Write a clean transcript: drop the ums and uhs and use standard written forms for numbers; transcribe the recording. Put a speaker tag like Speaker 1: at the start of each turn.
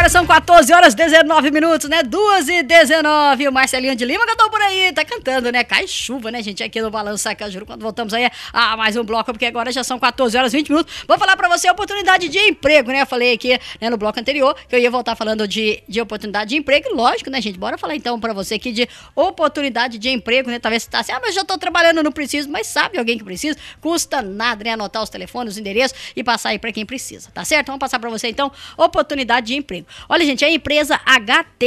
Speaker 1: Agora são 14 horas 19 minutos, né? 2h19. O Marcelinho de Lima cantou por aí, tá cantando, né? Cai chuva, né, gente? Aqui no Balanço Cajuru, quando voltamos aí a mais um bloco, porque agora já são 14 horas 20 minutos. Vou falar pra você a oportunidade de emprego, né? Eu falei aqui, né, no bloco anterior que eu ia voltar falando de oportunidade de emprego. Lógico, né, gente? Bora falar então pra você aqui de oportunidade de emprego, né? Talvez você tá assim, mas já tô trabalhando, não preciso. Mas sabe alguém que precisa? Custa nada, né? Anotar os telefones, os endereços e passar aí pra quem precisa, tá certo? Vamos passar pra você então oportunidade de emprego. Olha, gente, a empresa HT